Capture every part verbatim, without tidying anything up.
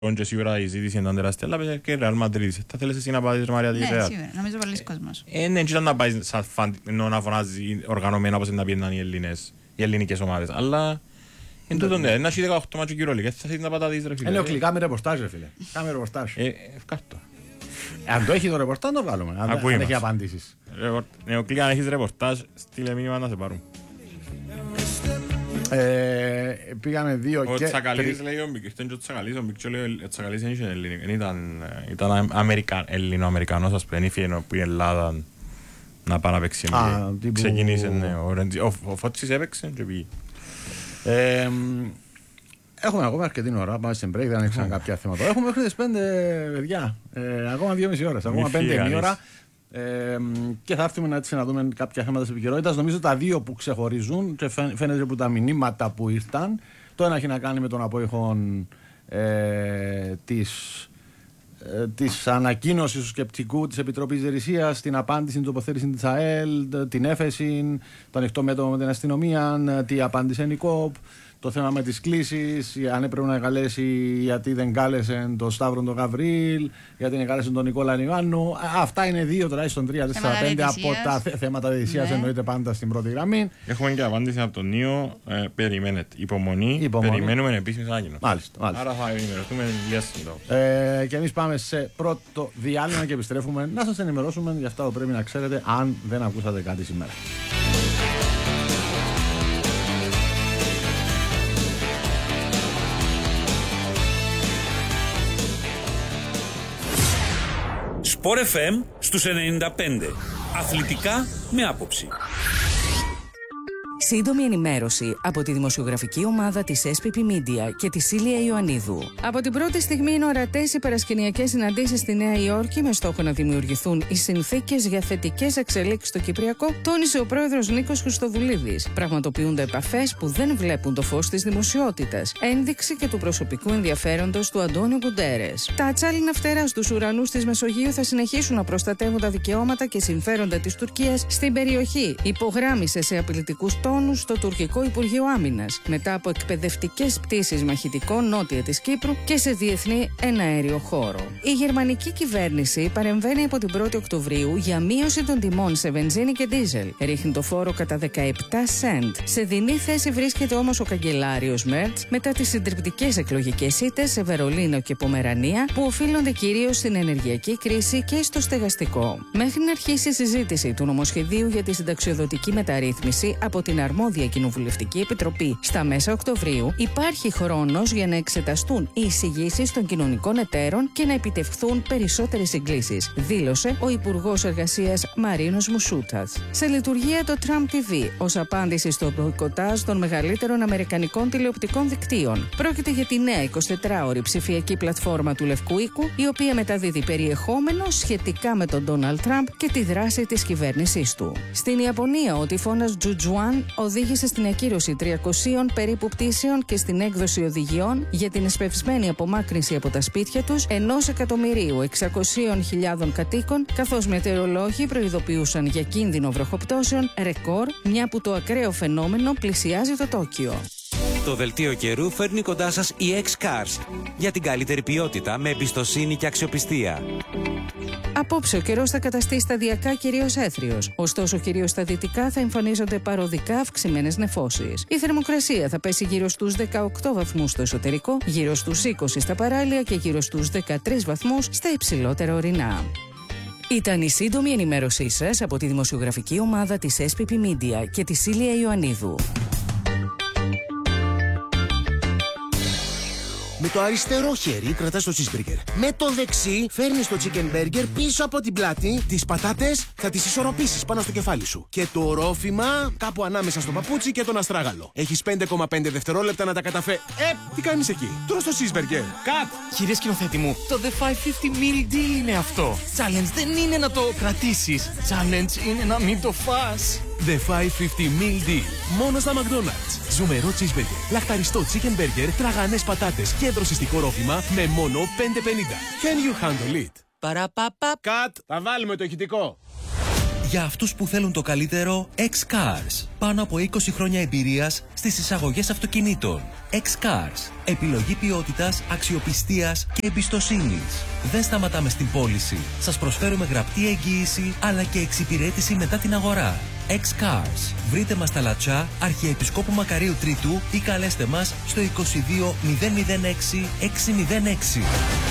Και σίγουρα η ζήτηση ήταν τεράστια, αλλά και η Real Madrid. Θα θέλεις εσύ να πάεις Μαρία τη Real? Ναι, σίγουρα. Νομίζω πολλοί κόσμος. Ε, ναι, ήταν να πάεις σαν φαν, ενώ να φωνάζει οργανωμένα όπως να πιέναν οι Ελληνές, οι ελληνικές ομάδες. Αλλά εν τούτο ναι, να έχει δεκαοκτώ μάτσο Euroleague, θα θέλεις να πατάσεις ρε φίλε. Είναι ο κλικά με ρεπορτάζ ρε φίλε. Κάμε ρεπορτάζ. Ε, ευκάρτο. Αν το έχει το ρεπορτάζ το βγάλουμε, αν έχει απαντήσεις. Ναι, ο κλικά αν έχεις ρεπορτάζ, στείλε μήνυμα να σε πάρουν. Ε, πήγαμε δύο ο και... Τσακαλίδης λέει, ο Τσακαλίδης, ο Μπικτζό λέει, ο Τσακαλίδης δεν ήταν ελληνικό, ήταν Ελληνο-Αμερικανός, ας πούμε, έφυγε που η Ελλάδα να πάει να παίξει. Ξεκινήσε, ναι, ο Φώτσης έπαιξε και πήγε. Έχουμε ακόμα αρκετή ώρα, πάμε σε break, δεν ανοίξαν κάποια θέματα. Έχουμε μέχρι τις πέντε παιδιά, ακόμα δύο και μισή ώρες, ακόμα πέντε η ώρα. Ε, και θα έρθουμε έτσι να δούμε κάποια θέματα της επικαιρότητας. Νομίζω τα δύο που ξεχωρίζουν και φαίνεται από τα μηνύματα που ήρθαν. Το ένα έχει να κάνει με τον απόϊχο ε, της, ε, της ανακοίνωσης του σκεπτικού της Επιτροπής Διαιτησίας, την απάντηση, την τοποθέτηση της ΑΕΛ, την έφεση, το ανοιχτό μέτωπο με την αστυνομία, τι απάντησε η ΚΟΠ. Το θέμα με τις κλήσεις, αν έπρεπε να καλέσει γιατί δεν κάλεσε τον Σταύρο τον Γαβρίλ, γιατί δεν κάλεσε τον Νικόλα Νιγάννου. Αυτά είναι δύο τουλάχιστον τρία, τέσσερα, πέντε από τα θέματα διαιτησίας, ναι. Εννοείται πάντα στην πρώτη γραμμή. Έχουμε και απάντηση από τον Νίο. Ε, περιμένετε. Υπομονή. Υπομονή. Περιμένουμε επίσημη ανακοίνωση. Μάλιστα, μάλιστα. Άρα θα ενημερωθούμε λίγο. Ε, και εμείς πάμε σε πρώτο διάλειμμα και επιστρέφουμε να σας ενημερώσουμε για αυτά που πρέπει να ξέρετε αν δεν ακούσατε κάτι σήμερα. Sport εφ εμ στους ενενήντα πέντε. Αθλητικά με άποψη. Σύντομη ενημέρωση από τη δημοσιογραφική ομάδα της ες πι πι Media και τη Σίλια Ιωαννίδου. Από την πρώτη στιγμή είναι ορατές οι παρασκηνιακές συναντήσεις στη Νέα Υόρκη με στόχο να δημιουργηθούν οι συνθήκες για θετικές εξελίξεις στο Κυπριακό, τόνισε ο πρόεδρος Νίκος Χριστοδουλίδης. Πραγματοποιούνται επαφές που δεν βλέπουν το φως της δημοσιότητας. Ένδειξη και του προσωπικού ενδιαφέροντος του Αντώνιου Γκουντέρες. Τα ατσάλινα φτερά στους ουρανούς της Μεσογείου θα συνεχίσουν να προστατεύουν τα δικαιώματα και συμφέροντα της Τουρκίας στην περιοχή, υπογράμμισε σε απειλητικούς τόνους στο τουρκικό Υπουργείο Άμυνας, μετά από εκπαιδευτικές πτήσεις μαχητικών νότια της Κύπρου και σε διεθνή εναέριο χώρο. Η γερμανική κυβέρνηση παρεμβαίνει από την πρώτη Οκτωβρίου για μείωση των τιμών σε βενζίνη και ντίζελ. Ρίχνει το φόρο κατά δεκαεπτά σεντ. Σε δεινή θέση βρίσκεται όμως ο καγκελάριος Μέρτς μετά τις συντριπτικές εκλογικές ήττες σε Βερολίνο και Πομερανία που οφείλονται κυρίως στην ενεργειακή κρίση και στο στεγαστικό. Μέχρι να αρχίσει η συζήτηση του νομοσχεδίου για τη συνταξιοδοτική μεταρρύθμιση από την αρμόδια Κοινοβουλευτική Επιτροπή στα μέσα Οκτωβρίου, υπάρχει χρόνος για να εξεταστούν οι εισηγήσεις των κοινωνικών εταίρων και να επιτευχθούν περισσότερες συγκλήσεις, δήλωσε ο Υπουργός Εργασίας Μαρίνος Μουσούτας. Σε λειτουργία το Trump τι βι ως απάντηση στο μποϊκοτάζ των μεγαλύτερων αμερικανικών τηλεοπτικών δικτύων. Πρόκειται για τη νέα εικοσιτετράωρη ψηφιακή πλατφόρμα του Λευκού Οίκου, η οποία μεταδίδει περιεχόμενο σχετικά με τον Ντόναλντ Τραμπ και τη δράση της κυβέρνησής του. Στην Ιαπωνία, ο τυφώνας Τζουτζουάν οδήγησε στην ακύρωση τριακοσίων περίπου πτήσεων και στην έκδοση οδηγιών για την εσπευσμένη απομάκρυνση από τα σπίτια τους ενός εκατομμυρίου εξακοσίων χιλιάδων κατοίκων, καθώς μετεωρολόγοι προειδοποιούσαν για κίνδυνο βροχοπτώσεων ρεκόρ, μια που το ακραίο φαινόμενο πλησιάζει το Τόκιο. Το δελτίο καιρού φέρνει κοντά σας η X-Cars για την καλύτερη ποιότητα με εμπιστοσύνη και αξιοπιστία. Απόψε ο καιρός θα καταστεί σταδιακά κυρίως έθριος. Ωστόσο, κυρίως στα δυτικά θα εμφανίζονται παροδικά αυξημένες νεφώσεις. Η θερμοκρασία θα πέσει γύρω στους δεκαοκτώ βαθμούς στο εσωτερικό, γύρω στους είκοσι στα παράλια και γύρω στους δεκατρείς βαθμούς στα υψηλότερα ορεινά. Ήταν η σύντομη ενημέρωσή σας από τη δημοσιογραφική ομάδα της ες πι πι Media και τη Σίλια Ιωαννίδου. Με το αριστερό χέρι κρατάς το cheeseburger. Με το δεξί φέρνεις το chicken burger πίσω από την πλάτη. Τις πατάτες θα τις ισορροπήσεις πάνω στο κεφάλι σου. Και το ορόφημα κάπου ανάμεσα στο παπούτσι και τον αστράγαλο. Έχεις πέντε κόμμα πέντε δευτερόλεπτα να τα καταφέρει. Ε, τι κάνεις εκεί? Τρως το cheeseburger. Κατ! Κύριε σκηνοθέτη μου, το The πεντακόσια πενήντα meal deal είναι αυτό. Challenge δεν είναι να το κρατήσεις. Challenge είναι να μην το φας. The πεντακόσια πενήντα meal deal. Μόνο στα McDonald's. Ζουμερό cheeseburger, λαχταριστό chicken burger, τραγανές πατάτες και δροσιστικό ρόφημα με μόνο πέντε πενήντα. Can you handle it? Παραπαπα. Κατ! Θα βάλουμε το ηχητικό. Για αυτούς που θέλουν το καλύτερο, X-Cars. Πάνω από είκοσι χρόνια εμπειρίας στις εισαγωγές αυτοκινήτων. X-Cars. Επιλογή ποιότητας, αξιοπιστίας και εμπιστοσύνης. Δεν σταματάμε στην πώληση. Σας προσφέρουμε γραπτή εγγύηση αλλά και εξυπηρέτηση μετά την αγορά. X-Cars. Βρείτε μας στα Λατσά, Αρχιεπισκόπου Μακαρίου Τρίτου ή καλέστε μας στο είκοσι δύο μηδέν μηδέν έξι έξι μηδέν έξι.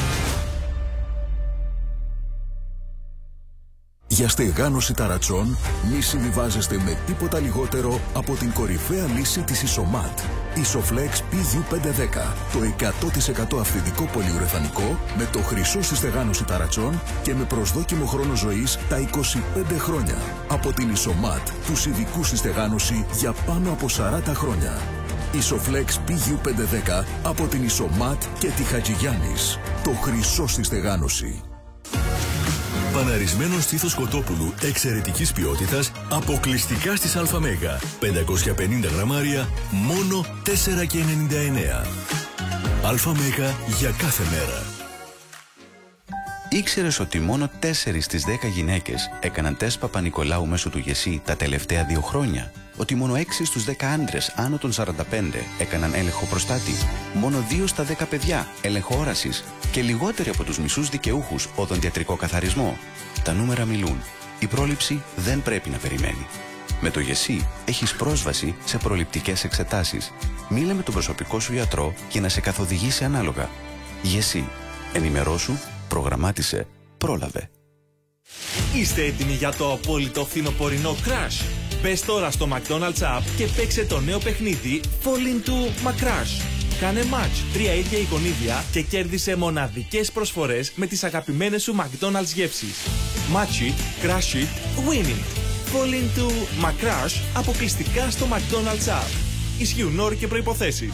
Για στεγάνωση ταρατσών μη συμβιβάζεστε με τίποτα λιγότερο από την κορυφαία λύση της Isomat. Isoflex πι γιου πεντακόσια δέκα. Το εκατό τοις εκατό αυθεντικό πολυουρεθανικό με το χρυσό στη στεγάνωση ταρατσών και με προσδόκιμο χρόνο ζωής τα είκοσι πέντε χρόνια. Από την Isomat, τους ειδικούς στη στεγάνωση για πάνω από σαράντα χρόνια. Isoflex πι γιου πεντακόσια δέκα από την Isomat και τη Χατζηγιάννης. Το χρυσό στη στεγάνωση. Παναρισμένο στήθος κοτόπουλου εξαιρετικής ποιότητας αποκλειστικά στις ΑΜ. πεντακόσια πενήντα γραμμάρια, μόνο τέσσερα και ενενήντα εννέα. ΑΜ για κάθε μέρα. Ήξερες ότι μόνο τέσσερις στις δέκα γυναίκες έκαναν τεστ Παπα-Νικολάου μέσω του ΓΕΣΥ τα τελευταία δύο χρόνια? Ότι μόνο έξι στους δέκα άντρες άνω των σαράντα πέντε έκαναν έλεγχο προστάτη? Μόνο δύο στα δέκα παιδιά έλεγχο όρασης? Και λιγότεροι από τους μισούς δικαιούχους οδοντιατρικό καθαρισμό? Τα νούμερα μιλούν. Η πρόληψη δεν πρέπει να περιμένει. Με το ΓΕΣΥ έχεις πρόσβαση σε προληπτικές εξετάσεις. Μίλα με τον προσωπικό σου γιατρό για να σε καθοδηγήσει ανάλογα. ΓΕΣΥ. Ενημερώσου, προγραμμάτισε, πρόλαβε. Είστε έτοιμοι για το απόλυτο φθινοπορεινό crash? Μπες τώρα στο McDonald's App και παίξε το νέο παιχνίδι Fall into McCrash. Κάνε match τρία ίδια εικονίδια και κέρδισε μοναδικές προσφορές με τις αγαπημένες σου McDonald's γεύσεις. Match it, crash it, win it. Fall into McCrash αποκλειστικά στο McDonald's App. Ισχύουν όροι και προϋποθέσεις.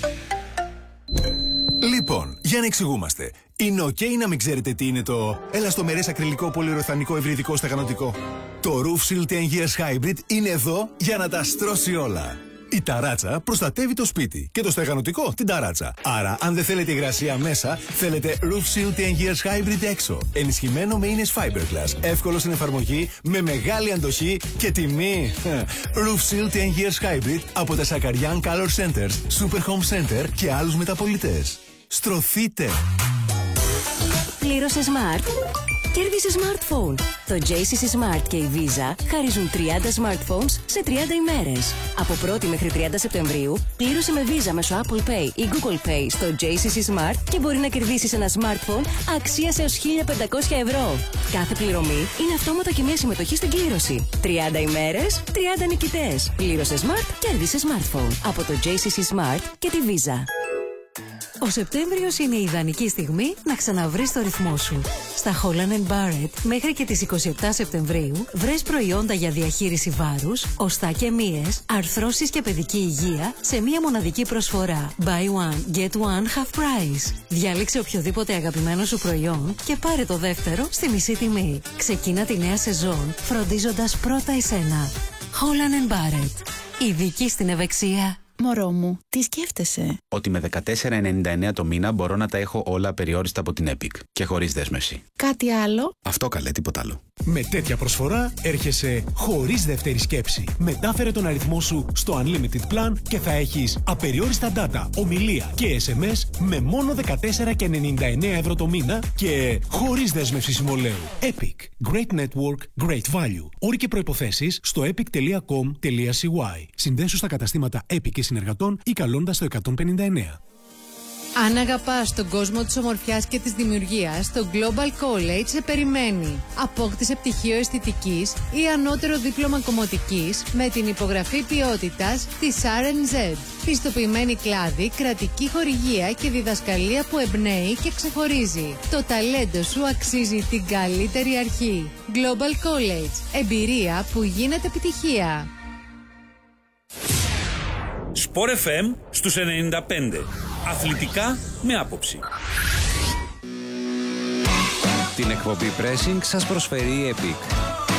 Λοιπόν, για να εξηγούμαστε. Είναι ok να μην ξέρετε τι είναι το ελαστομερές ακριλικό πολυουρεθανικό ευρυδικό στεγανοτικό. Το Roof Seal ten Years Hybrid είναι εδώ για να τα στρώσει όλα. Η ταράτσα προστατεύει το σπίτι και το στεγανοτικό την ταράτσα. Άρα, αν δεν θέλετε υγρασία μέσα, θέλετε Roof Seal ten Years Hybrid έξω. Ενισχυμένο με ίνες Fiberglass, εύκολο στην εφαρμογή, με μεγάλη αντοχή και τιμή. Roof Seal ten Years Hybrid από τα Sakarian Color Centers, Super Home Center και άλλους μεταπωλητές. Στρωθείτε! Πλήρωσε Smart. Κέρδισε smartphone. Το τζέι σι σι Smart και η Visa χαρίζουν τριάντα smartphones σε τριάντα ημέρες. Από πρώτη μέχρι τριάντα Σεπτεμβρίου, πλήρωσε με Visa μέσω Apple Pay ή Google Pay στο τζέι σι σι Smart και μπορεί να κερδίσεις ένα smartphone αξίας έως χίλια πεντακόσια ευρώ. Κάθε πληρωμή είναι αυτόματα και μια συμμετοχή στην κλήρωση. τριάντα ημέρες, τριάντα νικητές. Πλήρωσε Smart, κέρδισε smartphone. Από το τζέι σι σι Smart και τη Visa. Ο Σεπτέμβριος είναι η ιδανική στιγμή να ξαναβρεις το ρυθμό σου. Στα Holland Barrett μέχρι και τις είκοσι επτά Σεπτεμβρίου βρες προϊόντα για διαχείριση βάρους, οστά και μύες, αρθρώσεις και παιδική υγεία σε μία μοναδική προσφορά. Buy one, get one, half price. Διάλεξε οποιοδήποτε αγαπημένο σου προϊόν και πάρε το δεύτερο στη μισή τιμή. Ξεκίνα τη νέα σεζόν φροντίζοντας πρώτα εσένα. Holland Barrett. Ειδική στην ευεξία. Μωρό μου, τι σκέφτεσαι? Ότι με δεκατέσσερα ενενήντα εννέα το μήνα μπορώ να τα έχω όλα περιόριστα από την Epic και χωρίς δέσμευση. Κάτι άλλο? Αυτό καλέ, τίποτα άλλο. Με τέτοια προσφορά έρχεσαι χωρίς δεύτερη σκέψη. Μετάφερε τον αριθμό σου στο Unlimited Plan και θα έχεις απεριόριστα data, ομιλία και ες εμ ες με μόνο δεκατέσσερα και ενενήντα εννέα ευρώ το μήνα και χωρίς δέσμευση συμβολέου. Epic. Great network, great value. Όροι και προϋποθέσεις στο epic τελεία com τελεία c y. Συνδέσου στα καταστήματα Epic και συνεργατών ή καλώντας το εκατόν πενήντα εννέα. Αν αγαπάς τον κόσμο της ομορφιάς και της δημιουργίας, το Global College σε περιμένει. Απόκτησε πτυχίο αισθητικής ή ανώτερο δίπλωμα κομμωτικής με την υπογραφή ποιότητας της αρ εν ζετ. Πιστοποιημένη κλάδη, κρατική χορηγία και διδασκαλία που εμπνέει και ξεχωρίζει. Το ταλέντο σου αξίζει την καλύτερη αρχή. Global College. Εμπειρία που γίνεται επιτυχία. Sport εφ εμ στους ενενήντα πέντε. Αθλητικά με άποψη. Την εκπομπή Pressing σας προσφέρει η Epic.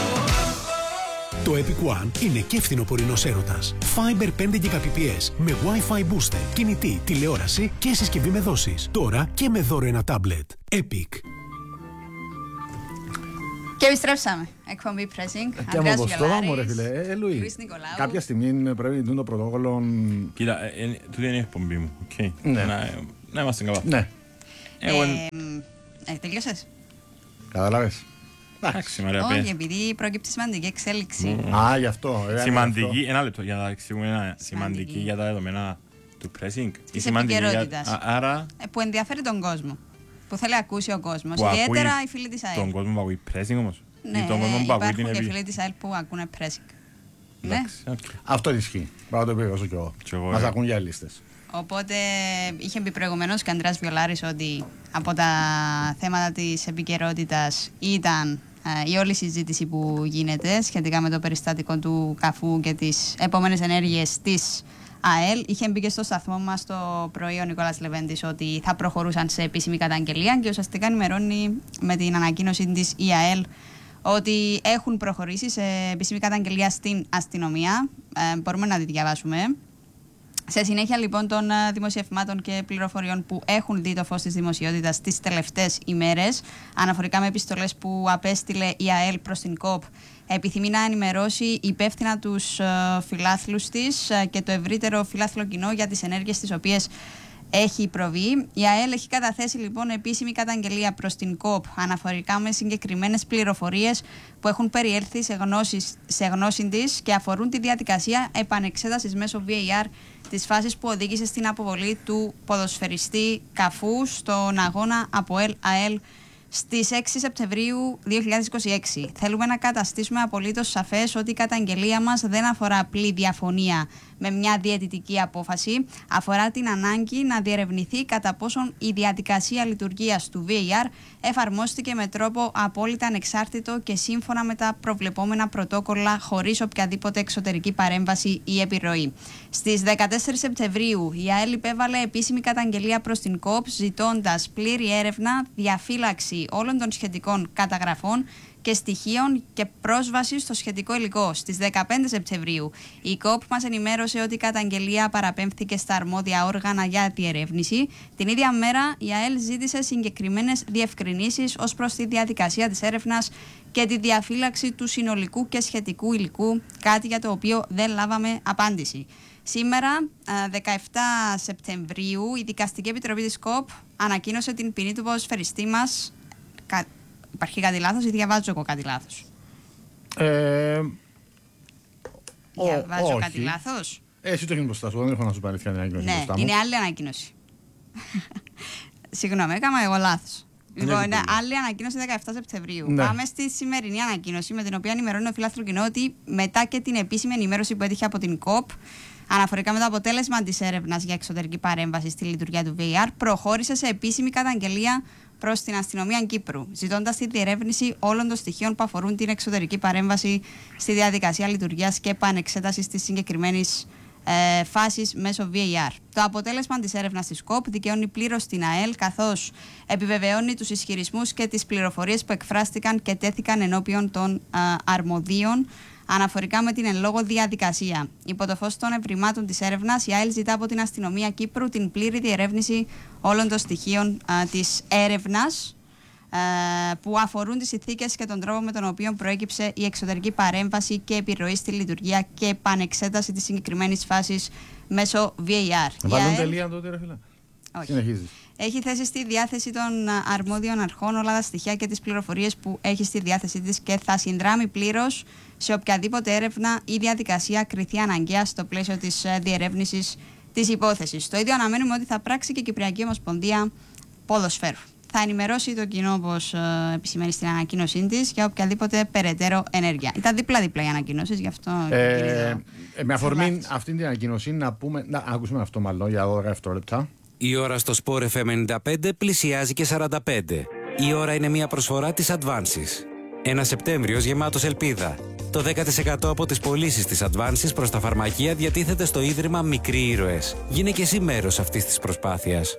Το Epic One είναι και φθινοπορεινός έρωτας. Fiber πέντε Gbps με Wi-Fi booster, κινητή, τηλεόραση και συσκευή με δόσεις. Τώρα και με δώρο ένα tablet. Epic. Και επιστρέψαμε. Εκπομπή Pressing. Και από Αποστόλα μου, ρε φίλε. Ε, Λουί, κάποια στιγμή πρέπει να δουν το πρωτόκολλο. Κοίτα, τούτη είναι η εκπομπή μου. Να είμαστε καλά. Ναι. Τελειώσες. Καταλάβες. Εντάξει, Μαρία, όχι, επειδή πρόκειψε σημαντική εξέλιξη. Α, γι' αυτό. Σημαντική, ένα λεπτό για να εξηγούμε ένα σημαντική για τα δεδομένα του pressing. Της επικαιρότητας. Άρα. Που ενδιαφέρει τον κόσμο. Που θέλει να ακούσει ο κόσμος. Ιδιαίτερα οι φίλοι της ΑΕΛ. Τον κόσμο που ακούει pressing όμως. Ναι, υπάρχουν και φίλοι της ΑΕΛ που ακούνε pressing. Ναι. Αυτό ισχύει. Πάω το επιβεβαιώσω κι εγώ. Μας ακούν για λίστες. Οπότε είχε πει προηγουμένως και ο Ανδρέας Βιολάρης ότι από τα θέματα της επικαιρότητας ήταν ε, η όλη συζήτηση που γίνεται σχετικά με το περιστατικό του Καφού και τις επόμενες ενέργειες της ΑΕΛ. Είχε μπει και στο σταθμό μας το πρωί ο Νικόλας Λεβέντης ότι θα προχωρούσαν σε επίσημη καταγγελία και ουσιαστικά ενημερώνει με την ανακοίνωση της η ΑΕΛ ότι έχουν προχωρήσει σε επίσημη καταγγελία στην αστυνομία. Ε, μπορούμε να τη διαβάσουμε. Σε συνέχεια λοιπόν των δημοσιευμάτων και πληροφοριών που έχουν δει το φως της δημοσιότητας τις τελευταίες ημέρες, αναφορικά με επιστολές που απέστειλε η ΑΕΛ προς την ΚΟΠ, επιθυμεί να ενημερώσει υπεύθυνα τους φιλάθλους της και το ευρύτερο φιλάθλο κοινό για τις ενέργειες τις οποίες έχει προβεί. Η ΑΕΛ έχει καταθέσει λοιπόν επίσημη καταγγελία προς την ΚΟΠ αναφορικά με συγκεκριμένες πληροφορίες που έχουν περιέλθει σε, γνώσεις, σε γνώση της και αφορούν τη διαδικασία επανεξέτασης μέσω βι έι αρ της φάσης που οδήγησε στην αποβολή του ποδοσφαιριστή Καφού στον αγώνα ΑΠΟΕΛ ΑΕΛ στις έξι Σεπτεμβρίου δύο χιλιάδες είκοσι έξι. Θέλουμε να καταστήσουμε απολύτως σαφές ότι η καταγγελία μας δεν αφορά απλή διαφωνία με μια διαιτητική απόφαση, αφορά την ανάγκη να διερευνηθεί κατά πόσον η διαδικασία λειτουργίας του βι έι αρ εφαρμόστηκε με τρόπο απόλυτα ανεξάρτητο και σύμφωνα με τα προβλεπόμενα πρωτόκολλα χωρίς οποιαδήποτε εξωτερική παρέμβαση ή επιρροή. Στις δεκατέσσερις Σεπτεμβρίου η ΑΕΛ υπέβαλε επίσημη καταγγελία προς την ΚΟΠ ζητώντας πλήρη έρευνα, διαφύλαξη όλων των σχετικών καταγραφών και στοιχείων και πρόσβαση στο σχετικό υλικό. Στις δεκαπέντε Σεπτεμβρίου η ΚΟΠ μας ενημέρωσε ότι η καταγγελία παραπέμφθηκε στα αρμόδια όργανα για διερεύνηση. Την ίδια μέρα η ΑΕΛ ζήτησε συγκεκριμένες διευκρινήσεις ως προς τη διαδικασία της έρευνας και τη διαφύλαξη του συνολικού και σχετικού υλικού, κάτι για το οποίο δεν λάβαμε απάντηση. Σήμερα, δεκαεπτά Σεπτεμβρίου, η Δικαστική Επιτροπή της ΚΟΠ ανακοίνωσε την ποινή του ποδοσφαιριστή μας. Κα... Υπάρχει κάτι λάθος ή διαβάζω εγώ κάτι λάθος? Ε, διαβάζω ό, κάτι λάθος? Ε, εσύ το έχεις μπροστά σου, δεν έχω να σου πάρει την ανακοίνωση. Ναι, μπροστά μου. Είναι άλλη ανακοίνωση. Συγγνώμη, έκανα εγώ λάθος. Λοιπόν, είναι άλλη ανακοίνωση δεκαεπτά Σεπτεμβρίου. Ναι. Πάμε στη σημερινή ανακοίνωση με την οποία ενημερώνει ο φιλάθλο κοινό ότι μετά και την επίσημη ενημέρωση που έτυχε από την ΚΟΠ αναφορικά με το αποτέλεσμα της έρευνας για εξωτερική παρέμβαση στη λειτουργία του βι έι αρ, προχώρησε σε επίσημη καταγγελία προς την αστυνομία Κύπρου, ζητώντας τη διερεύνηση όλων των στοιχείων που αφορούν την εξωτερική παρέμβαση στη διαδικασία λειτουργίας και επανεξέτασης της συγκεκριμένης ε, φάσης μέσω βι έι αρ. Το αποτέλεσμα της έρευνας της ΚΟΠ δικαιώνει πλήρως την ΑΕΛ, καθώς επιβεβαιώνει τους ισχυρισμούς και τις πληροφορίες που εκφράστηκαν και τέθηκαν ενώπιον των ε, αρμοδίων αναφορικά με την εν λόγω διαδικασία. Υπό το φως των ευρημάτων της έρευνας, η ΑΕΛ ζητά από την αστυνομία Κύπρου την πλήρη διερεύνηση όλων των στοιχείων α, της έρευνας α, που αφορούν τις συνθήκες και τον τρόπο με τον οποίο προέκυψε η εξωτερική παρέμβαση και επιρροή στη λειτουργία και επανεξέταση της συγκεκριμένης φάσης μέσω βι έι αρ. Βάλουν τελεία τότε, ρε φίλε. Όχι. Συνεχίζεις. Έχει θέσει στη διάθεση των αρμόδιων αρχών όλα τα στοιχεία και τις πληροφορίες που έχει στη διάθεσή της και θα συνδράμει πλήρως σε οποιαδήποτε έρευνα ή διαδικασία κριθεί αναγκαία στο πλαίσιο της διερεύνησης της υπόθεσης. Το ίδιο αναμένουμε ότι θα πράξει και η Κυπριακή Ομοσπονδία Ποδοσφαίρου. Θα ενημερώσει το κοινό, όπως επισημαίνει στην ανακοίνωσή της, για οποιαδήποτε περαιτέρω ενέργεια. Ήταν δίπλα-δίπλα οι ανακοινώσεις, γι' αυτό. Ε, ε, με αφορμή αυτή την ανακοίνωση, να πούμε. Να ακούσουμε αυτό μάλλον για δώδεκα δευτερόλεπτα. Η ώρα στο Sport εφ εμ ενενήντα πέντε πλησιάζει και σαράντα πέντε. Η ώρα είναι μια προσφορά της Advances. Ένα Σεπτέμβριος γεμάτος ελπίδα. Το δέκα τοις εκατό από τις πωλήσεις της Advances προς τα φαρμακεία διατίθεται στο Ίδρυμα Μικροί Ήρωες. Γίνε και εσύ μέρος αυτής της προσπάθειας.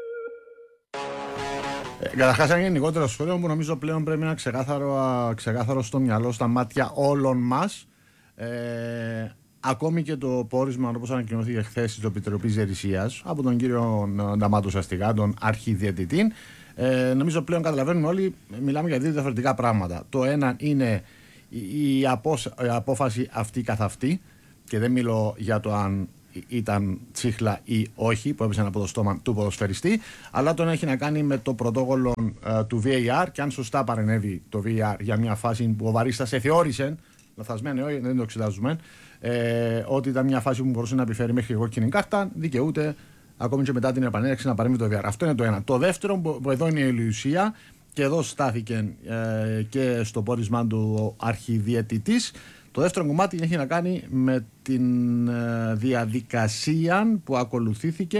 Ε, Καταρχάς, ένα γενικότερο σχόλιο που νομίζω πλέον πρέπει να είναι ξεκάθαρο, ξεκάθαρο στο μυαλό, στα μάτια όλων μας. Ε, Ακόμη και το πόρισμα, όπως ανακοινώθηκε χθες της Επιτροπής Διαιτησίας από τον κύριο Νταμάτο Σαστιγά, τον αρχιδιαιτητή, Ε, νομίζω πλέον καταλαβαίνουμε όλοι, μιλάμε για δύο διαφορετικά πράγματα. Το ένα είναι η, η, απο, η απόφαση αυτή καθ' αυτή, και δεν μιλώ για το αν ήταν τσίχλα ή όχι που έπεσαν από το στόμα του ποδοσφαιριστή, αλλά το έχει να κάνει με το πρωτόκολλο ε, του βι έι αρ, και αν σωστά παρενέβη το βι έι αρ για μια φάση που ο βαρίστας εθεώρησε, λαθασμένο, όχι, δεν το εξετάζουμε, ε, ότι ήταν μια φάση που μπορούσε να επιφέρει μέχρι κόκκινη κάρτα, δικαιούται ακόμη και μετά την επανέλεξη να παρέμβει το βι έι αρ. Αυτό είναι το ένα. Το δεύτερο, που εδώ είναι η ουσία, και εδώ στάθηκε ε, και στο πόρισμα του ο αρχιδιαιτητής. Το δεύτερο κομμάτι έχει να κάνει με την ε, διαδικασία που ακολουθήθηκε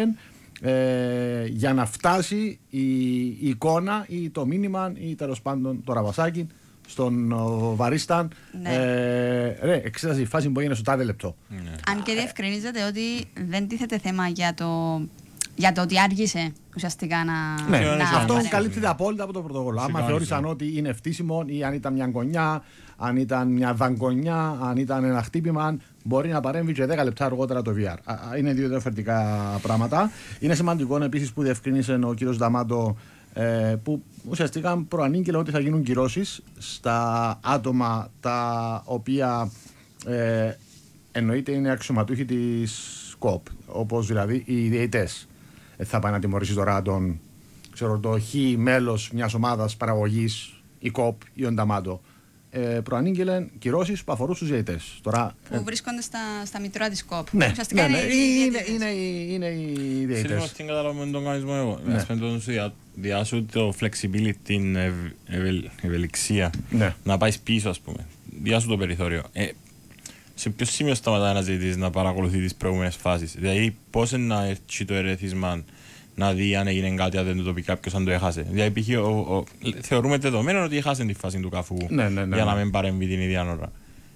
ε, για να φτάσει η, η εικόνα ή το μήνυμα ή τέλος πάντων το ραβασάκι στον ο, βαρίστα. Ναι. Ε, ρε, εξέταση η φάση που έγινε στο τάδε λεπτό. Ναι. Αν και διευκρινίζεται ότι δεν τίθεται θέμα για το, για το ότι άργησε ουσιαστικά να. Ναι, να αυτό καλύπτεται απόλυτα από το πρωτόκολλο. Άμα θεώρησαν ότι είναι ευτύσιμο ή αν ήταν μια γωνιά, αν ήταν μια δαγκονιά, αν ήταν ένα χτύπημα, μπορεί να παρέμβει και δέκα λεπτά αργότερα το βι έι αρ. Είναι δύο διαφορετικά πράγματα. Είναι σημαντικό επίσης που διευκρίνησε ο κ. Νταμάντο, ε, που ουσιαστικά προανήγγειλε ότι θα γίνουν κυρώσεις στα άτομα τα οποία ε, εννοείται είναι αξιωματούχοι της ΚΟΠ, όπως δηλαδή οι διαιτητές. Ε, θα πάει να τιμωρήσει τώρα τον, ξέρω, το χ μέλος μιας ομάδας παραγωγής, η ΚΟΠ ή ο Νταμάντο. Ε, προανήγγειλε κυρώσεις που αφορούν στους διαιτητές. Τώρα, που ε, βρίσκονται στα, στα μητρώα της ΚΟΠ. Ναι, ουσιαστικά ναι, ναι, είναι, είναι, είναι, είναι οι διαιτητές. Σύμφωνα στην καταλαβαίνω τον κανονισμό εγώ. Ναι. Ας πέντω διάσου το flexibility, την ευ, ευελ, ευελιξία, ναι. Να πάει πίσω, ας πούμε. Διάσου το περιθώριο. Ε, σε ποιο σημείο σταματάει ένας διαιτητής να παρακολουθεί τις προηγούμενες φάσεις? Δηλαδή πώς είναι να έρθει το ερέθισμα να δει αν έγινε κάτι, αν δεν το πει κάποιος, αν το έχασε. Δηλαδή, π.χ. θεωρούμε δεδομένο ότι έχασε τη φάση του καφού, ναι, ναι, ναι, για να μην παρέμβει την ίδια ώρα.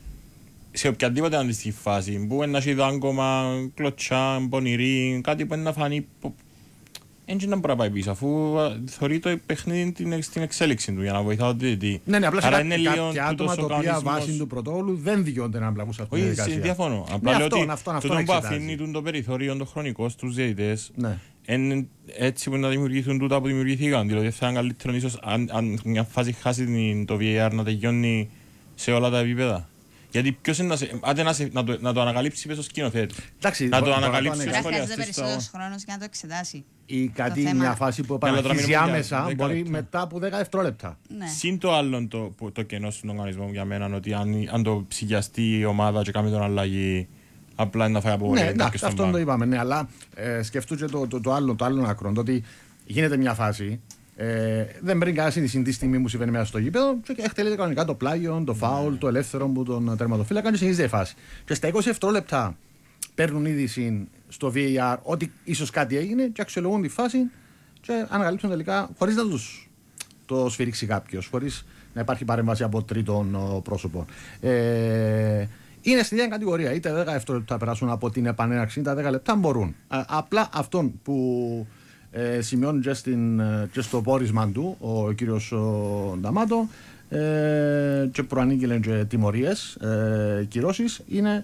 Σε οποιαδήποτε αντίστοιχη φάση, που είναι να έχει δάγκωμα, κλωτσά, πονηρή, κάτι που είναι να φανεί. Έτσι δεν μπορεί να πάει πίσω, αφού θεωρεί το παιχνίδι στην εξέλιξη του για να βοηθάω το διαιτητή. Ναι, ναι, απλά σε κάποια άτομα τα οποία βάσει του πρωτόκολλου δεν δικαιούνται να εμπλακούν σε αυτή τη διαδικασία. Όχι, διαφωνώ. Απλά λέω ότι το που αφήνει το περιθώριο, το χρονικό στους διαιτητές, είναι έτσι που να δημιουργηθούν τούτα που δημιουργηθήκαν. Δηλαδή θα είναι καλύτερο ίσως αν μια φάση χάσει το βι έι αρ να τελειώνει σε όλα τα επίπεδα. Γιατί ποιος είναι να, σε, άντε να, σε, να, το, να το ανακαλύψει πίσω σκηνοθέτη. Να το ανακαλύψει ο σχολιαστής. Χρειάζεται περισσότερος χρόνος για να το εξετάσει. Ή κάτι, μια φάση που επαναρχίζει άμεσα, μπορεί μετά από δέκα δευτερόλεπτα. Ναι. Συν το άλλο το, το κενό στον οργανισμό για μένα, ότι αν, αν το ψυγιαστεί η ομάδα και κάνει τον αλλαγή, απλά είναι να φάει από ναι, ναι, αυτό το είπαμε. Ναι, αλλά ε, σκεφτούσε το, το, το, άλλο, το άλλο άκρο, το ότι γίνεται μια φάση. Ε, δεν παίρνει κανένα συνδυσή τη στιγμή που συμβαίνει μέσα στο γήπεδο και εκτελείται κανονικά το πλάγιο, το φάουλ, το ελεύθερο που τον τερματοφύλακα και συνεχίζεται η φάση. Και στα είκοσι δευτερόλεπτα παίρνουν είδηση στο βι έι αρ ότι ίσως κάτι έγινε και αξιολογούν τη φάση και ανακαλύψουν τελικά χωρίς να τους το σφυρίξει κάποιος, χωρίς να υπάρχει παρέμβαση από τρίτον πρόσωπο. Ε, είναι στην ίδια κατηγορία. Είτε δέκα δευτερόλεπτα περάσουν από την επανέναρξη, είτε δέκα λεπτά μπορούν. Α, απλά αυτόν που Ε, σημειώνει και, στην, και στο πόρισμα του ο κύριος Νταμάντο ε, και προανήγγειλε και τιμωρίες, ε, κυρώσεις, είναι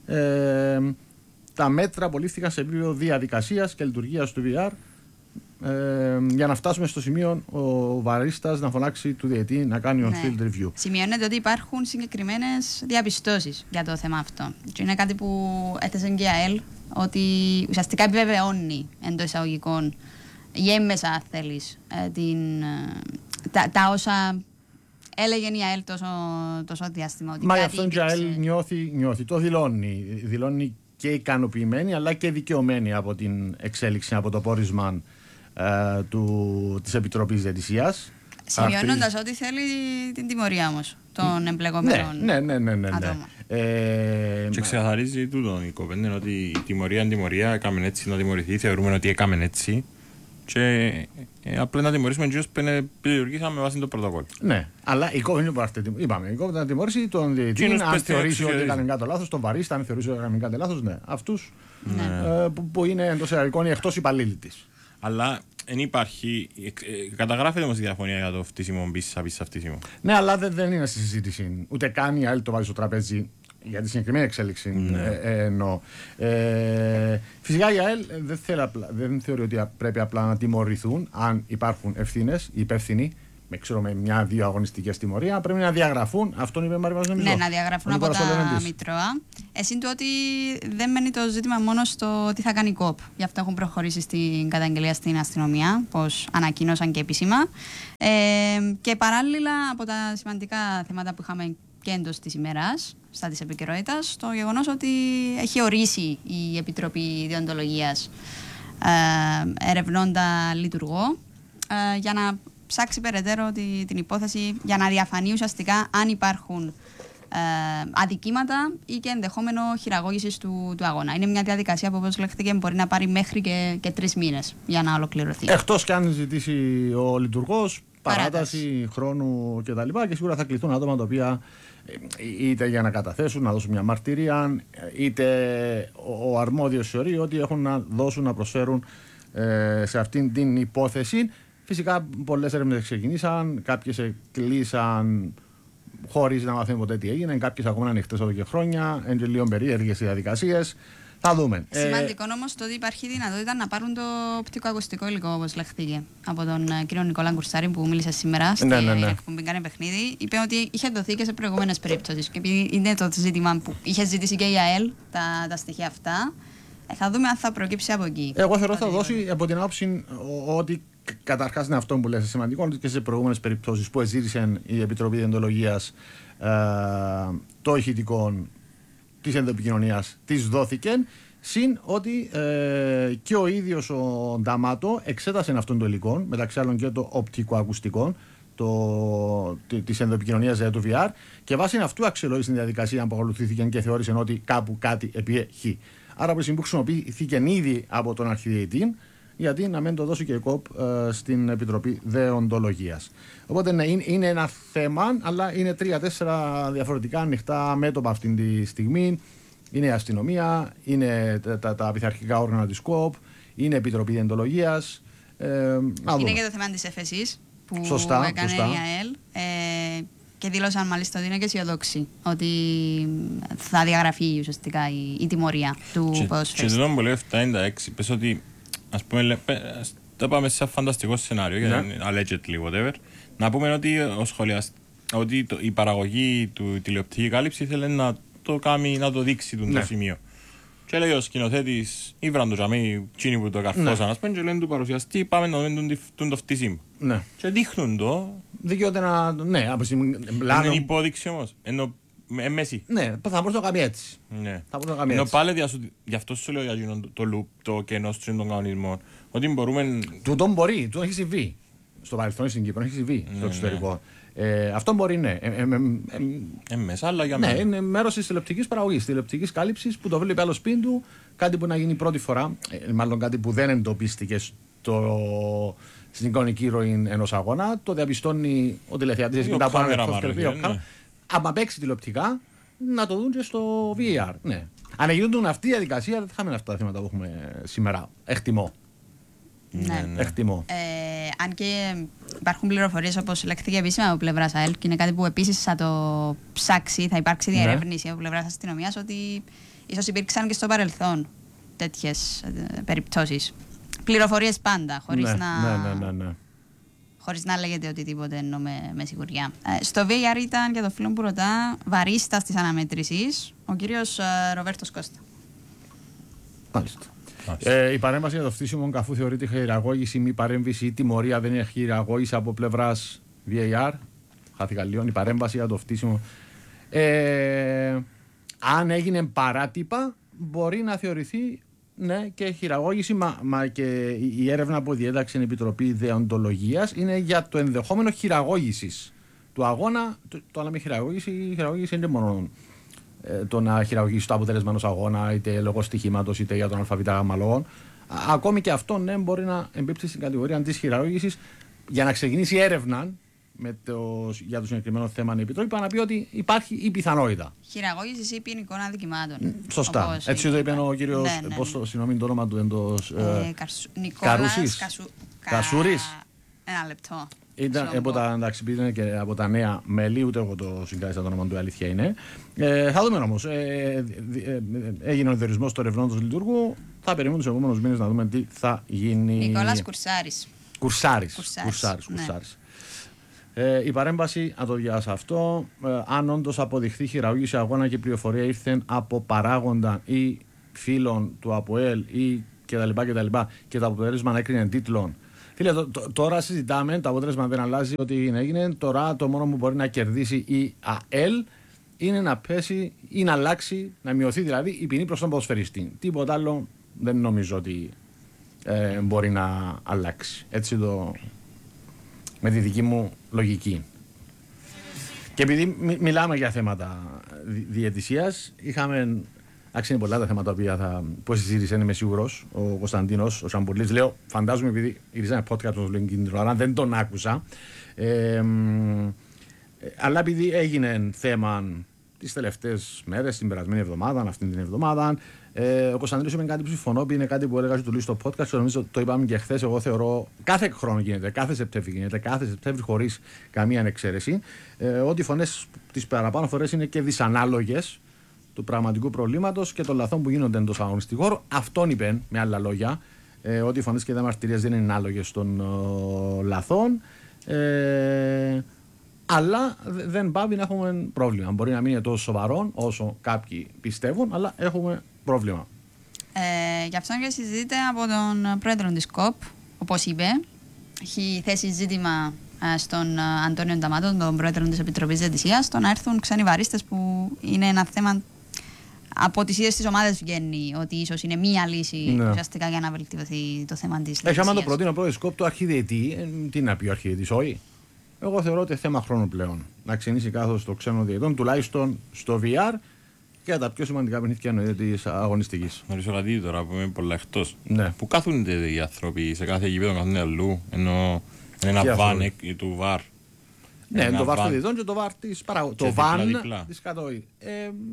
ε, τα μέτρα που λήφθηκαν σε επίπεδο διαδικασίας και λειτουργίας του βι έι αρ ε, για να φτάσουμε στο σημείο ο βαρίστας να φωνάξει του διαιτή να κάνει on field ναι. review. Σημειώνεται ότι υπάρχουν συγκεκριμένες διαπιστώσεις για το θέμα αυτό. Και είναι κάτι που έθεσε και η ΑΕΛ, ότι ουσιαστικά επιβεβαιώνει εντός εισαγωγικών ή έμμεσα, αν θέλεις, την, τα, τα όσα έλεγε η ΑΕΛ τόσο, τόσο διάστημα. Ότι μα γι' αυτό η ΑΕΛ νιώθει, νιώθει, το δηλώνει. Δηλώνει και ικανοποιημένη αλλά και δικαιωμένη από την εξέλιξη, από το πόρισμα ε, του, της Επιτροπής Διαιτησίας. Σημειώνοντας ότι θέλει την τιμωρία όμως των εμπλεκομένων. Ναι, ναι, ναι, ναι, ναι. Ε, και ξεκαθαρίζει τούτο η κοπέντε ότι η τιμωρία είναι τιμωρία, έκαμε έτσι να τιμωρηθεί, θεωρούμε ότι έκαμε έτσι. Και ε, απλά να τιμωρήσουμε τους που λειτουργήσαμε με βάση το πρωτοκόλλο. Ναι, αλλά η κόβη είναι που είπαμε. Η κόβη να τιμωρήσει τον διαιτητή, αν θεωρήσει ότι έκανε κάτι λάθος, τον βαρίστα, αν θεωρήσει ότι έκανε κάτι λάθος, ναι. Αυτούς ναι. Ε, που, που είναι εντός εισαγωγικών ή εκτός υπαλλήλοι της. Αλλά δεν υπάρχει. Ε, καταγράφεται όμως η διαφωνία για το φτύσιμο πίσω πίσω φτύσιμο. Ναι, αλλά δεν, δεν είναι στη συζήτηση. Ούτε καν η ΑΕΛ το βάζει στο τραπέζι. Για τη συγκεκριμένη εξέλιξη ναι. ε, ε, εννοώ. Ε, φυσικά η ΑΕΛ δεν, θέλει, δεν θεωρεί ότι πρέπει απλά να τιμωρηθούν αν υπάρχουν ευθύνες, οι υπεύθυνοι. Με, ξέρω, με μια-δύο αγωνιστικές τιμωρία, πρέπει να διαγραφούν. Αυτόν είπε Μαρία μας, νομίζω. Ναι, να διαγραφούν από τα Μητρώα. Εσύ του ότι δεν μένει το ζήτημα μόνο στο τι θα κάνει η ΚΟΠ. Γι' αυτό έχουν προχωρήσει στην καταγγελία στην αστυνομία, πώς ανακοίνωσαν και επίσημα. Ε, και παράλληλα από τα σημαντικά θέματα που είχαμε και εντός της ημέρας, στα της επικαιρότητας, το γεγονός ότι έχει ορίσει η Επιτροπή Διοντολογίας ε, ερευνώντα λειτουργό ε, για να ψάξει περαιτέρω τη, την υπόθεση για να διαφανεί ουσιαστικά αν υπάρχουν ε, αδικήματα ή και ενδεχόμενο χειραγώγησης του, του αγώνα. Είναι μια διαδικασία που, όπως λέχθηκε, μπορεί να πάρει μέχρι και, και τρεις μήνες για να ολοκληρωθεί. Εκτός και αν ζητήσει ο λειτουργός παράταση, παράταση χρόνου κτλ. Και, και σίγουρα θα κληθούν άτομα τα οποία είτε για να καταθέσουν, να δώσουν μια μαρτυρία, είτε ο, ο αρμόδιος θεωρεί ότι έχουν να δώσουν, να προσφέρουν ε, σε αυτήν την υπόθεση. Φυσικά πολλές έρευνες ξεκινήσαν, κάποιες κλείσαν χωρίς να μαθαίνουν ποτέ τι έγινε, κάποιες ακόμα ανοιχτές εδώ και χρόνια, είναι και λίγο περίεργες οι διαδικασίες. Θα δούμε. Σημαντικό ε... όμως το ότι υπάρχει δυνατότητα να πάρουν το οπτικοακουστικό υλικό, όπως λεχθήκε από τον κύριο Νικόλα Γκουρσάρη που μίλησε σήμερα στην ναι, ναι, ναι. εκπομπή Κάνε Παιχνίδι. Είπε ότι είχε δοθεί και σε προηγούμενες περιπτώσεις. Και επειδή είναι το ζήτημα που είχε ζητήσει και η ΑΕΛ τα, τα στοιχεία αυτά, θα δούμε αν θα προκύψει από εκεί. Εγώ θεωρώ θα δώσει από την άποψη ότι. Καταρχάς είναι αυτό που λες σημαντικό, ότι και σε προηγούμενες περιπτώσεις που εζήτησε η Επιτροπή Διοντολογίας ε, το ηχητικό της ενδοεπικοινωνίας της δόθηκε, συν ότι ε, και ο ίδιος ο Νταμάτο εξέτασε αυτόν το υλικό, μεταξύ άλλων και το οπτικοακουστικό το, της ενδοεπικοινωνίας του βι αρ, και βάσει αυτού αξιολόγησε την διαδικασία που ακολουθήθηκε και θεώρησε ότι κάπου κάτι επίε χ. Άρα από τη στιγμή που χρησιμοποιήθηκε ήδη από τον αρχιδιετή, γιατί να μην το δώσει και η ΚΟΠ ε, στην Επιτροπή Δεοντολογίας. Οπότε ναι, είναι, είναι ένα θέμα, αλλά είναι τρία-τέσσερα διαφορετικά ανοιχτά μέτωπα αυτή τη στιγμή. Είναι η αστυνομία, είναι τα, τα, τα πειθαρχικά όργανα της ΚΟΠ, είναι η Επιτροπή Δεοντολογίας. Ε, είναι και το θέμα της ΕΦΕΣΗΣ που σωστά, έκανε σωστά. η ΑΕΛ. Ε, και δήλωσαν μάλιστα ότι είναι και αισιοδόξοι ότι θα διαγραφεί ουσιαστικά η, η τιμωρία του ποδοσφαιριστή. Και το που λέει εβδομήντα έξι, πες ότι ας πούμε, το πάμε σε ένα φανταστικό σενάριο, yeah. γιατί allegedly whatever, να πούμε ότι, ο σχολιασ... ότι το, η παραγωγή του τηλεοπτική κάλυψη ήθελε να το, κάνει, να το δείξει το, yeah. το σημείο. Και λέει ο σκηνοθέτης, ήβραν το τζαμί, τσίνοι που το καρφώσαν, ας πούμε, και λένε του παρουσιαστή, πάμε να δούμε τον το φτύσιμο. Ναι. Και δείχνουν το. Δικαιούται να. Ναι, από είναι πλάνο... υπόδειξη όμως. Ενώ ε, μέση. Ναι, θα μπορούσε να το κάνει έτσι. Ναι. Θα μπορούσε να το κάνει ενώ έτσι. πάλι διασου... γι' αυτό σου λέω για το, το loop, το κενό στον κανονισμό. Ότι μπορούμε. Τούτον μπορεί, τούτον έχει συμβεί. Στο παρελθόν στην Κύπρο έχει συμβεί ναι, στο εξωτερικό. Ναι. Ε, αυτό μπορεί, ναι. Ε, ε, ε, ε, ε, μέσα, αλλά για ναι, μένα. είναι μέρος της τηλεοπτικής παραγωγής, τηλεοπτικής κάλυψης που το βλέπει άλλο σπίτι του, κάτι που να γίνει πρώτη φορά, ε, μάλλον κάτι που δεν εντοπίστηκε στο, στην εικονική ροή ενός αγώνα. Το διαπιστώνει ο τηλεθεατής μετά από ένα τηλεοπτικό. άμα παίξει τηλεοπτικά, να το δουν και στο βι αρ. Ναι. Αν γίνονταν αυτή η διαδικασία, δεν θα είχαμε αυτά τα θέματα που έχουμε σήμερα. Εκτιμώ. Ναι. Ναι. Εκτιμώ. Ε, αν και υπάρχουν πληροφορίες, όπως λέχθηκε επίσημα από πλευράς ΑΕΛ, και είναι κάτι που επίσης θα το ψάξει, θα υπάρξει διερεύνηση ναι. από πλευράς αστυνομίας, ότι ίσως υπήρξαν και στο παρελθόν τέτοιες ε, περιπτώσεις. Πληροφορίες πάντα, χωρίς ναι, να. Ναι, ναι, ναι, ναι. Χωρίς να λέγεται οτιδήποτε εννοώ με, με σιγουριά. Ε, στο βι αρ ήταν, για το φίλο που ρωτά, βαρίστας της αναμέτρησης, ο κύριος ε, Ροβέρτος Κώστα. Μάλιστα. Ε, η παρέμβαση για το φτύσιμο, καθού θεωρείται χειραγώγηση, μη παρέμβαση ή τιμωρία, δεν είναι χειραγώγηση από πλευράς βι αρ. Χάθηκα λίγο. Η παρέμβαση για το φτύσιμο. Ε, αν έγινε παράτυπα, μπορεί να θεωρηθεί ναι, και χειραγώγηση, μα, μα και η έρευνα που διέταξε η Επιτροπή Δεοντολογίας είναι για το ενδεχόμενο χειραγώγησης του αγώνα. Το, το λέμε χειραγώγηση, η χειραγώγηση είναι μόνο ε, το να χειραγωγήσει το αποτέλεσμα ενός αγώνα, είτε λόγω στοιχήματος, είτε για τον ΑΒΓ λόγων. Ακόμη και αυτό ναι, μπορεί να εμπίπτει στην κατηγορία της χειραγώγησης για να ξεκινήσει έρευνα. Με το, για το συγκεκριμένο θέμα η Επιτροπή, είπα να πει ότι υπάρχει η πιθανότητα. Χειραγώγηση ή ποινικών αδικημάτων. Σωστά. Όπως έτσι το είπε ο κύριος. Ναι, ναι. Πώς το συγγνώμη το όνομα του εντός. Ε, Καρσου, Νικόλας Κασου, Κασούρης. Ένα λεπτό. Ήταν από τα, εντάξει, είναι και από τα νέα μέλη, ούτε εγώ το συγκάλεσα το όνομα του, η αλήθεια είναι. Ε, θα δούμε όμως. Ε, ε, ε, έγινε ο διορισμός του ερευνώντος λειτουργού. Θα περιμένουμε τους επόμενους μήνες να δούμε τι θα γίνει. Νικόλας Κουρσάρης. Κουρσάρης. Κουρσάρης. Κουρσάρης, Ναι. Κουρσάρης. Ε, η παρέμβαση, αν το διάβασα αυτό, ε, αν όντως αποδειχθεί χειραγώγηση αγώνα και η πληροφορία ήρθε από παράγοντα ή φίλων του ΑΠΟΕΛ ή κτλ. κτλ. Και το αποτέλεσμα έκρινε τίτλων. Φίλε, το, το, τώρα συζητάμε, το αποτέλεσμα δεν αλλάζει ό,τι έγινε. Τώρα το μόνο που μπορεί να κερδίσει η ΑΕΛ είναι να πέσει ή να αλλάξει, να μειωθεί δηλαδή η ποινή προς τον ποδοσφαιριστή. Τίποτα άλλο δεν νομίζω ότι ε, μπορεί να αλλάξει. Έτσι το. Με τη δική μου λογική. Και επειδή μι, μιλάμε για θέματα διαιτησίας, είχαμε. Άξινε πολλά τα θέματα θα, που συζήτησε, είμαι σίγουρος, ο Κωνσταντίνος, ο Σαμπουλής. Λέω, φαντάζομαι, επειδή γυρίζαμε podcast του την ώρα, δεν τον άκουσα. Ε, ε, αλλά επειδή έγινε θέμα τις τελευταίες μέρες, την περασμένη εβδομάδα, αυτήν την εβδομάδα, ε, ο Κωνσταντίνος είπε κάτι που συμφωνώ, είναι κάτι που έλεγα του στο podcast, και νομίζω το είπαμε και χθες. Εγώ θεωρώ κάθε χρόνο γίνεται, κάθε Σεπτέμβρη γίνεται, κάθε Σεπτέμβρη χωρίς καμία ανεξαίρεση, ε, ότι οι φωνές τις παραπάνω φορές είναι και δυσανάλογες του πραγματικού προβλήματος και των λαθών που γίνονται εντός αγωνιστικού χώρου. Αυτόν είπε, με άλλα λόγια, ε, ότι οι φωνές και οι διαμαρτυρίες δεν είναι ανάλογες των ε, λαθών. Ε, αλλά δεν πάβει να έχουμε πρόβλημα. Μπορεί να μην είναι τόσο σοβαρό όσο κάποιοι πιστεύουν, αλλά έχουμε πρόβλημα. Ε, γι' αυτό και συζητείται από τον πρόεδρο της ΚΟΠ, όπως είπε. Έχει θέσει ζήτημα στον Αντώνιο Νταμάτο, τον πρόεδρο της Επιτροπής Διαιτησίας, το να έρθουν ξένοι βαρίστες, που είναι ένα θέμα. Από τις ίδιες τις ομάδες βγαίνει ότι ίσως είναι μία λύση, ναι, ουσιαστικά για να βελτιωθεί το θέμα της διαιτησίας. Έχει, άμα το προτείνει ο πρόεδρος ΚΟΠ, το αρχιδιαιτή, τι να πει ο αρχιδιαιτής, όχι. Εγώ θεωρώ ότι είναι θέμα χρόνου πλέον να ξεκινήσει κάθος το ξένο διαιτητών, τουλάχιστον στο βι αρ και για τα πιο σημαντικά παιχνίδια της αγωνιστικής. Ρωτήσω κάτι τώρα που είμαι πολλά εκτός. Ναι. Πού κάθονται οι άνθρωποι σε κάθε γήπεδο, κάθονται αλλού, ενώ είναι ένα βαν του βαρ. Ναι, το βαρ των διαιτητών και το βαρ της παραγωγής. Το βαν της κατοχής. Ε,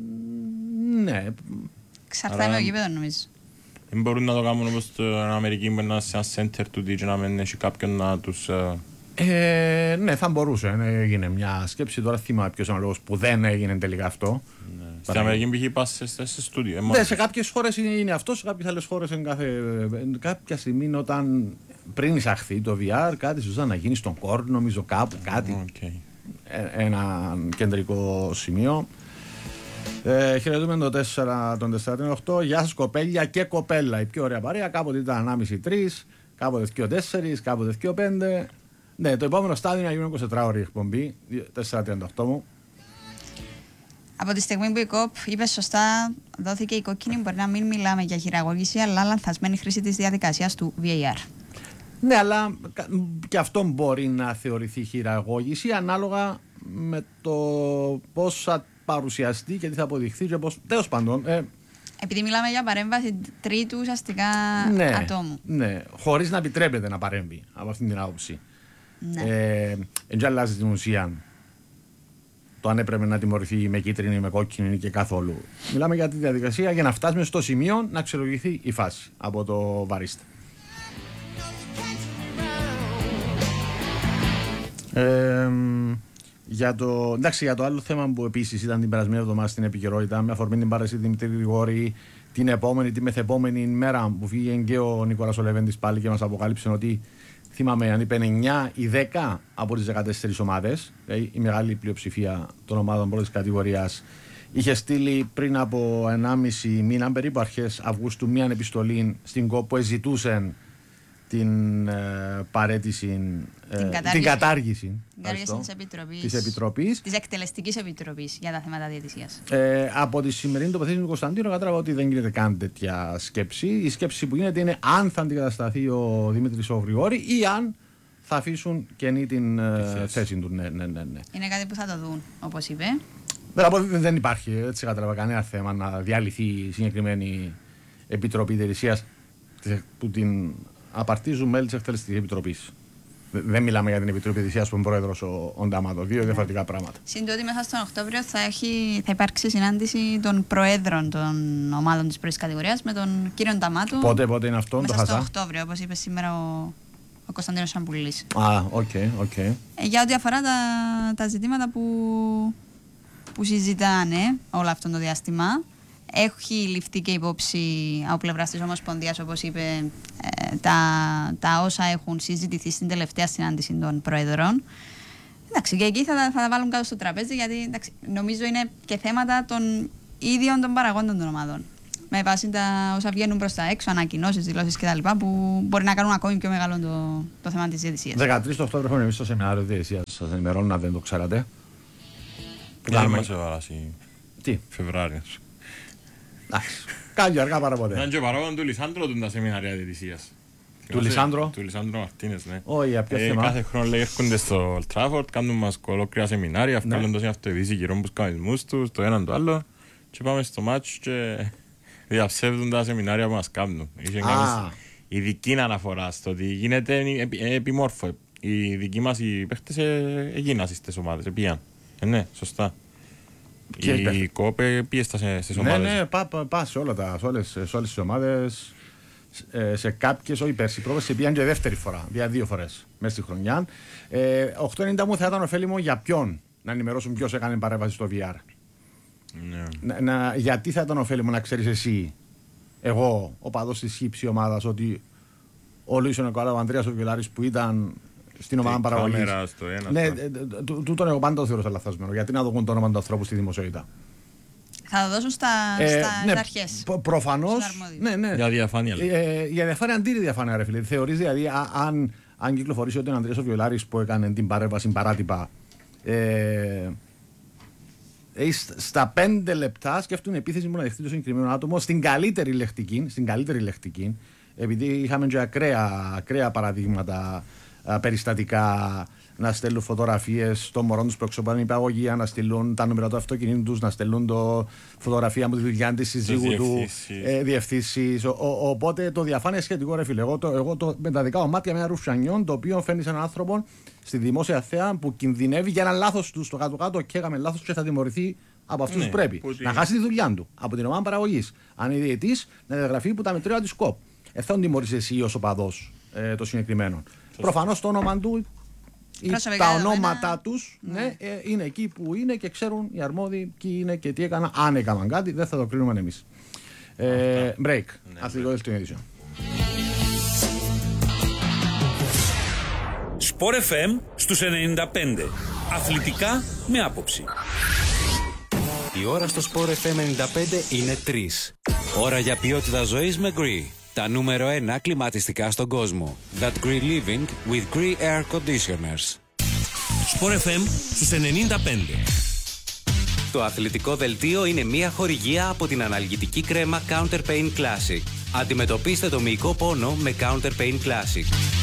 ναι. Ξαρτάει με το γήπεδο, νομίζω. Δεν μπορούν να το κάνουν όπως στην Αμερική, που είναι σε ένα center του ντι τζέι, να μην έχει κάποιον να τους... Ε, ναι, θα μπορούσε. Έγινε μια σκέψη. Τώρα θυμάμαι ποιος είναι ο λόγος που δεν έγινε τελικά αυτό. Ναι. Στην Αμερική π.χ. πας σε στούντιο. Ναι, σε κάποιες χώρες είναι αυτό, σε κάποιες άλλες χώρες είναι κάθε... κάποια στιγμή, όταν πριν εισαχθεί το βι αρ, κάτι σωστά να γίνει στον κόρ, νομίζω κάπου κάτι. Okay. Ε, ένα κεντρικό σημείο. Ε, χαιρετούμε το τέσσερα, τον τέσσερα τρία οκτώ. Γεια σας κοπέλια και κοπέλα. Η πιο ωραία παρέα. Κάποτε ήταν ανάμιση τρία, κάποτε δύο τέσσερα, κάποτε δύο πέντε. Ναι, το επόμενο στάδιο είναι να γίνει εικοσιτετράωρη εκπομπή. τέσσερα τριάντα οκτώ μου. Από τη στιγμή που η ΚΟΠ είπε σωστά, δόθηκε η κόκκινη, μπορεί να μην μιλάμε για χειραγώγηση, αλλά λανθασμένη χρήση της διαδικασίας του βι έι αρ. Ναι, αλλά και αυτό μπορεί να θεωρηθεί χειραγώγηση ανάλογα με το πώς θα παρουσιαστεί και τι θα αποδειχθεί και πώς. Τέλος πάντων. Ε, Επειδή μιλάμε για παρέμβαση τρίτου ουσιαστικά ναι, ατόμου. Ναι, χωρίς να επιτρέπεται να παρέμβει από αυτήν την άποψη. Ναι. Ε, δεν αλλάζει την ουσία το αν έπρεπε να τιμωρηθεί με κίτρινη, με κόκκινη και καθόλου. Μιλάμε για τη διαδικασία για να φτάσουμε στο σημείο να αξιολογηθεί η φάση από το βαρίστα. Ε, για, το, εντάξει, για το άλλο θέμα που επίσης ήταν την περασμένη εβδομάδα στην επικαιρότητα, με αφορμή την πάρεση Δημήτρη Γρηγόρη, την επόμενη, τη μεθεπόμενη μέρα που φύγει και ο Νικόλας ο Λεβέντης πάλι και μας αποκάλυψε ότι, θυμάμαι αν είπε εννιά ή δέκα από τις δεκατέσσερις ομάδες, δηλαδή η μεγάλη πλειοψηφία των ομάδων πρώτης κατηγορίας, είχε στείλει πριν από ενάμιση μήνα, περίπου αρχές Αυγούστου, μία επιστολή στην ΚΟΠ που ζητούσαν την ε, παρέτηση, ε, την κατάργηση, την κατάργηση, κατάργηση της, Επιτροπής, της Επιτροπής, της Εκτελεστικής Επιτροπής για τα θέματα διαιτησίας. Ε, από τη σημερινή τοποθέτηση του Κωνσταντίνου κατάλαβα ότι δεν γίνεται καν τέτοια σκέψη. Η σκέψη που γίνεται είναι αν θα αντικατασταθεί ο Δημήτρης ο Γρηγόρη ή αν θα αφήσουν καινή την ε, θέση του. Ναι, ναι, ναι, ναι. Είναι κάτι που θα το δουν, όπως είπε. Δεν, δεν υπάρχει, έτσι κατάλαβα, κανένα θέμα να διαλυθεί η συγκεκριμένη Επιτροπή Διαιτησίας που την απαρτίζουν μέλη της Εκτελεστικής Επιτροπής. Δεν μιλάμε για την Επιτροπή Διαιτησίας που είναι πρόεδρος ο, ο Νταμάτο. Δύο ναι. διαφορετικά πράγματα. Συν ότι μέσα στον Οκτώβριο θα, έχει, θα υπάρξει συνάντηση των προέδρων των ομάδων της πρώτης κατηγορίας με τον κύριο Νταμάτο. Πότε, πότε είναι αυτό, μέσα το χασά. Στον Οκτώβριο, όπως είπε σήμερα ο, ο Κωνσταντίνος Σαμπουλής. Α, οκ, okay, οκ. Okay. Ε, για ό,τι αφορά τα, τα ζητήματα που, που συζητάνε όλο αυτό το διάστημα, έχει ληφθεί και υπόψη από πλευράς της Ομοσπονδίας, όπως είπε, ε, τα, τα όσα έχουν συζητηθεί στην τελευταία συνάντηση των Πρόεδρων. Εντάξει, και εκεί θα, θα τα βάλουν κάτω στο τραπέζι, γιατί εντάξει, νομίζω είναι και θέματα των ίδιων των παραγόντων των ομάδων. Με βάση τα όσα βγαίνουν προς τα έξω, ανακοινώσεις, δηλώσεις κτλ. Που μπορεί να κάνουν ακόμη πιο μεγάλο το, το θέμα της διαιτησίας. δεκατρείς το Οκτώβριο έχουμε εμείς στο σεμινάριο διαιτησίας. Σας ενημερώνω, αν δεν το ξέρατε. Δεν μας εβαράσει. Τι? Φεβράριος. Εντάξει. Κάνει αργά πάρα ποτέ. Ήταν και παράγον του Λισάνδρο του τα σεμινάρια διαιτησίας. Του Λισάνδρο? Του Λισάνδρο Μαρτίνες, ναι. Όχι, για ποιο θέμα. Κάθε χρόνο λέει έρχονται στο Old Trafford, κάνουν μας ολόκληρα σεμινάρια, βγάλουν το αυτοειδήσει γύρω από τους κανονισμούς τους, το έναν το άλλο, και πάμε στο μάτσο και διαψεύδουν τα σεμινάρια που μας κάνουν. Είχε κάνει ειδική αναφορά στο ότι γίνεται επιμόρφο. Οι δικοί μας οι παίχτες έγιναν στις ομάδες, πήγαν. Ε, ναι, σωστά. Η ΚΟΠΕ πήγε στις ομάδες. Ναι, ναι, πά, πά, πά σε, όλα τα, σε, όλες, σε όλες τις ομάδες, σε κάποιες, όχι πέρσι, πρόβες, πήγαν και δεύτερη φορά, δια δύο φορές μέσα στη χρονιά. Ε, οκτώ ενενήντα μου θα ήταν ωφέλιμο για ποιον να ενημερώσουν ποιος έκανε παρέμβαση στο βι αρ. Ναι. Να, να, γιατί θα ήταν ωφέλιμο να ξέρεις εσύ, εγώ, ο παδός της χύψη ομάδας, ότι ο Λουίς ο Νικολάου, ο Ανδρέας ο Βιολάρης που ήταν στην ομάδα παραγωγής. Ναι, τούτον εγώ πάντα το θεωρώ λαθασμένο. Γιατί να δουν το όνομα του ανθρώπου στη δημοσιότητα. Θα το δώσουν στα, ε, στα ναι, αρχές. Προφανώς. Ναι, ναι. Για διαφάνεια. Ε, για διαφάνεια, αντίρρη διαφάνεια, ρε φίλε. Θεωρείς δηλαδή, α, αν, αν κυκλοφορήσει ότι ο Ανδρέας ο Βιολάρης που έκανε την παρέμβαση παράτυπα. Ε, στα πέντε λεπτά σκέφτουν επίθεση που να δεχτεί το συγκεκριμένο άτομο στην καλύτερη λεκτική, στην καλύτερη λεκτική, επειδή είχαμε και ακραία, ακραία παραδείγματα, α, περιστατικά, να στέλνουν φωτογραφίες των μωρών τους που εξοπλάνε υπαγωγία, να στείλουν τα νούμερα του αυτοκινήτου τους, να στέλνουν το φωτογραφία από τη δουλειά της συζύγου του, ε, διευθύνσεις. Οπότε το διαφάνεια σχετικό, ρε φίλε. Εγώ, το, εγώ το, με τα δικά μου μάτια με ένα ρουφιανιόν, το οποίο φέρνει σε έναν άνθρωπο στη δημόσια θέα που κινδυνεύει για ένα λάθος του στο κάτω-κάτω και έκαμε λάθος και θα τιμωρηθεί από αυτούς ναι, που πρέπει. Που να χάσει τη δουλειά του από την ομάδα παραγωγής. Αν είναι διαιτής, να διαγραφεί που τα μετρία τη ΚΟΠ. Ε, θα τον τιμωρήσει εσύ ως οπαδός ε, το συγκεκριμένο. Προφανώς το όνομα του. Τα ονόματα ένα... τους ναι. Ναι, ε, είναι εκεί που είναι και ξέρουν οι αρμόδιοι ποιοι είναι και τι έκαναν. Αν έκαναν κάτι, δεν θα το κρίνουμε εμείς. Ε, break. Ναι, αθλητικό δελτίο ειδήσεων. Σπορ εφ εμ στους ενενήντα πέντε. Αθλητικά με άποψη. Η ώρα στο Σπορ εφ εμ ενενήντα πέντε είναι τρεις. Ώρα για ποιότητα ζωής με Gree. Τα νούμερο ένα κλιματιστικά στον κόσμο. That Gree Living with Gree Air Conditioners. Σπορ εφ εμ στους ενενήντα πέντε. Το αθλητικό δελτίο είναι μια χορηγία από την αναλγητική κρέμα Counter Pain Classic. Αντιμετωπίστε το μυϊκό πόνο με Counter Pain Classic.